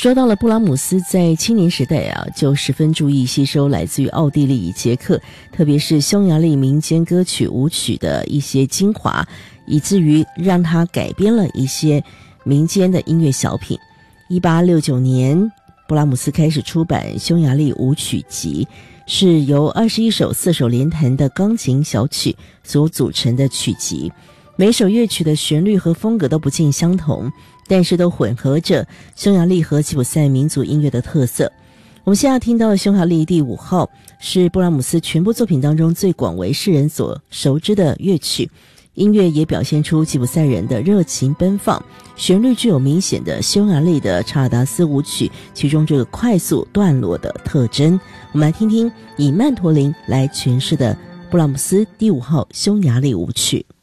说到了布拉姆斯在青年时代就十分注意吸收来自于奥地利、捷克，特别是匈牙利民间歌曲舞曲的一些精华，以至于让他改编了一些民间的音乐小品。1869年，布拉姆斯开始出版匈牙利舞曲集，是由21首4手联弹的钢琴小曲所组成的曲集。每首乐曲的旋律和风格都不尽相同，但是都混合着匈牙利和吉普赛民族音乐的特色。我们现在听到的匈牙利第5号是布拉姆斯全部作品当中最广为世人所熟知的乐曲，音乐也表现出吉普赛人的热情奔放，旋律具有明显的匈牙利的查尔达斯舞曲其中这个快速段落的特征。我们来听听以曼陀林来诠释的布拉姆斯第5号匈牙利舞曲。